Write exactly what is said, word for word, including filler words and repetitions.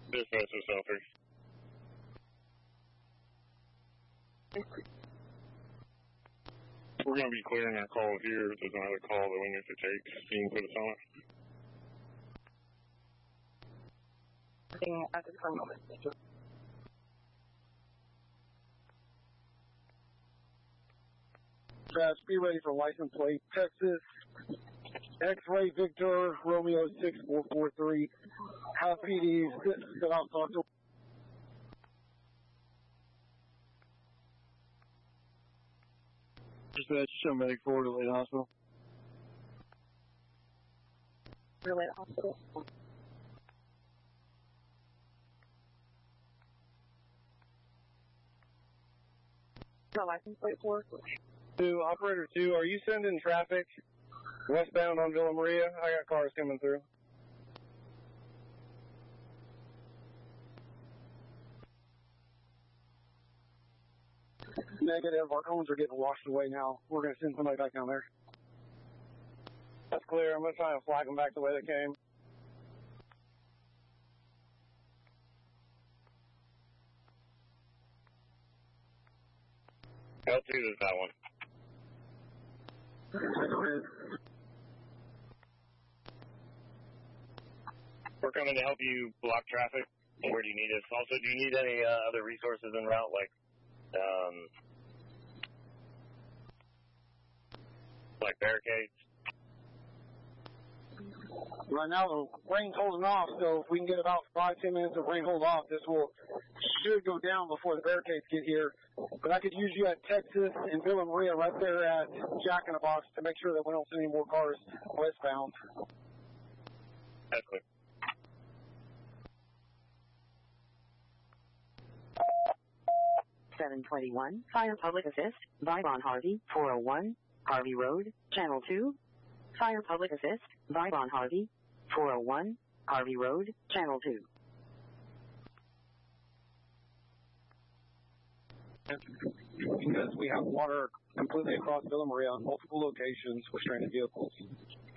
Dispatch to Southie. We're going to be clearing our call here. There's another call that we need to take. Can you put us on it? At the current moment. Dispatch, be ready for license plate, Texas, X-Ray Victor, Romeo six four four three. How P Ds, go out and talk to. Dispatch, show medic forward to Lake Hospital. Relay to hospital. The license plate for? Two, operator two, are you sending traffic westbound on Villa Maria? I got cars coming through. Negative, our cones are getting washed away now. We're going to send somebody back down there. That's clear. I'm going to try and flag them back the way they came. L two is that one. We're coming to help you block traffic. Where do you need us? Also, do you need any uh, other resources en route, like um, like barricades? Right now, the rain's holding off, so if we can get about five, ten minutes of rain hold off, this will should go down before the barricades get here. But I could use you at Texas and Villa Maria right there at Jack in the Box to make sure that we don't see any more cars westbound. That's clear. seven twenty-one, Fire Public Assist, Vibe on Harvey, four oh one, Harvey Road, Channel two. Fire Public Assist, Vibe on Harvey, four oh one, Harvey Road, Channel two. Because we have water completely across Villa Maria on multiple locations with stranded vehicles.